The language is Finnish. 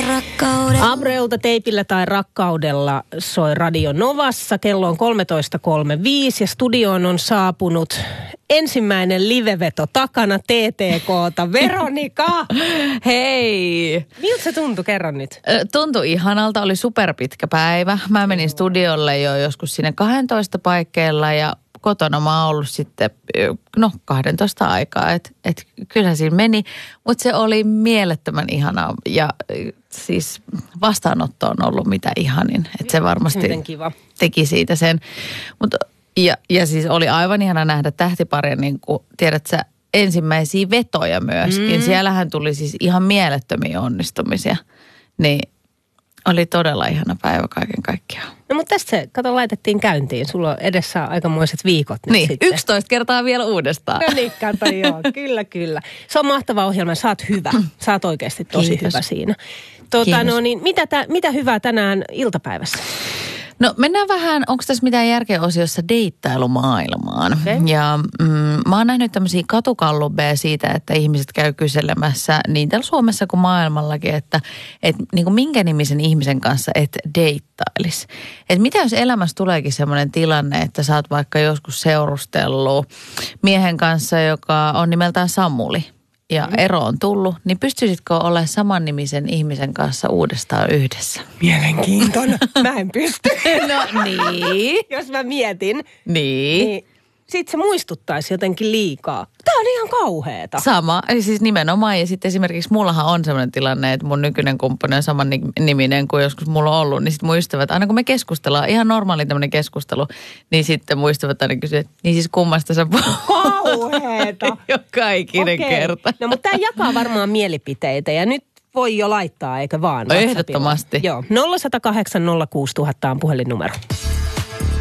Abreulta teipillä tai rakkaudella soi Radio Novassa. Kello on 13.35 ja studioon on saapunut ensimmäinen liveveto takana TTK:ta. Veronika! Hei! Miltä se tuntui? Kerro nyt. Tuntui ihanalta. Oli superpitkä päivä. Mä menin studiolle jo joskus sinne 12 paikkeilla ja kotona mä oon ollut sitten 12 aikaa. Et kyllähän siinä meni, mutta se oli mielettömän ihanaa ja siis vastaanotto on ollut mitä ihanin. Että se varmasti teki siitä sen. Ja siis oli aivan ihana nähdä tähtiparia, niin kuin tiedät sä, ensimmäisiä vetoja myöskin. Siellähän tuli siis ihan mielettömiä onnistumisia. Niin oli todella ihana päivä kaiken kaikkiaan. No mutta tästä se, kato, laitettiin käyntiin. Sulla on edessä aikamoiset viikot nyt niin, sitten. 11 kertaa vielä uudestaan. No niin, kato, joo, kyllä. Se on mahtava ohjelma, sä oot hyvä. Sä oot oikeasti tosi Kiitos. hyvä siinä. Mitä hyvää tänään iltapäivässä? No mennään vähän, onko tässä mitään järkeä osiossa deittailumaailmaan? Okay. Ja mä oon nähnyt tämmöisiä katukallubeja siitä, että ihmiset käy kyselemässä niin täällä Suomessa kuin maailmallakin, että niin kuin minkä nimisen ihmisen kanssa et deittailisi. Että mitä jos elämässä tuleekin semmoinen tilanne, että sä oot vaikka joskus seurustellut miehen kanssa, joka on nimeltään Samuli. Ja ero on tullut, niin pystyisitkö olemaan samannimisen ihmisen kanssa uudestaan yhdessä? Mielenkiintoinen. Mä en pysty. No niin. Jos mä mietin. Niin. Sit se muistuttaisi jotenkin liikaa. Tää on ihan kauheeta. Sama, siis nimenomaan. Ja sitten esimerkiksi mullahan on sellainen tilanne, että mun nykyinen kumppani on saman niminen kuin joskus mulla on ollut. Niin sitten muistavat, aina kun me keskustellaan, ihan normaali tämmöinen keskustelu, niin sitten muistavat aina kysyä, niin siis kummasta sä puhut? Kauheeta. Joka ikinen kerta. No mutta tää jakaa varmaan mielipiteitä ja nyt voi jo laittaa, eikö vaan? Ehdottomasti. Joo, 0108 06000 on puhelinnumero.